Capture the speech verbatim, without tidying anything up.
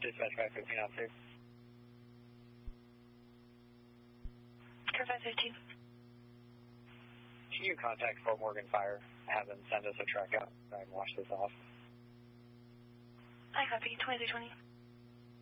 Dispatch five fifteen out there. Car five fifteen. Can you contact Fort Morgan Fire? Have them send us a truck out so I can wash this off. I copy. twenty-three twenty.